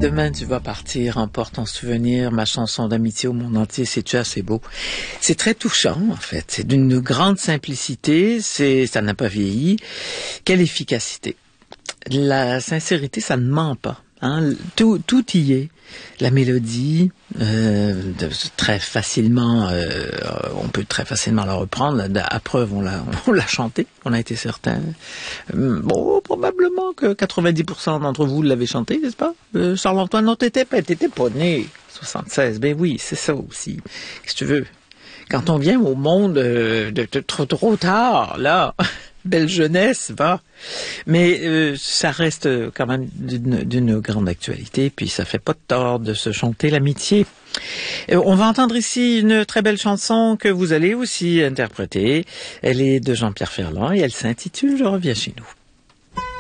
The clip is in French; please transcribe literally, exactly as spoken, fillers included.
Demain, tu vas partir, emporte en souvenir ma chanson d'amitié au monde entier, c'est-tu assez beau? C'est très touchant, en fait. C'est d'une grande simplicité, c'est, ça n'a pas vieilli. Quelle efficacité. La sincérité, ça ne ment pas. Hein? Tout, tout y est. La mélodie, euh, de, très facilement, euh, on peut très facilement la reprendre. À preuve, on l'a, on l'a chanté, on a été certain. Bon, probablement que quatre-vingt-dix pour cent d'entre vous l'avez chanté, n'est-ce pas? Euh, Charles-Antoine, non, t'étais pas, t'étais pas né. soixante-seize, ben oui, c'est ça aussi. Qu'est-ce que tu veux? Quand on vient au monde euh, de, de trop trop tard, là, belle jeunesse, va. Mais euh, ça reste quand même d'une, d'une grande actualité, puis ça fait pas de tort de se chanter l'amitié. Euh, on va entendre ici une très belle chanson que vous allez aussi interpréter. Elle est de Jean-Pierre Ferland et elle s'intitule « Je reviens chez nous ».